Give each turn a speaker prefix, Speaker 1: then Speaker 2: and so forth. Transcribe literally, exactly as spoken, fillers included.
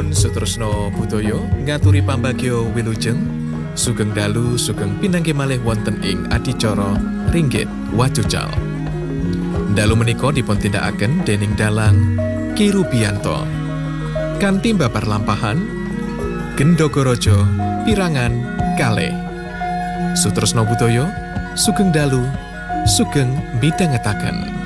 Speaker 1: Nuwun Sutresna Budaya ngaturi pambagyo wilujeng sugeng dalu sugeng pinanggih malih wonten ing adicara Ringgit Wacucal. Dalu menika dipun tindakaken dening dalang Ki Rubianto. Kanthi babar lampahan Gendogorojo pirangan kalih. Sutresna Budaya sugeng dalu sugeng midhangetaken.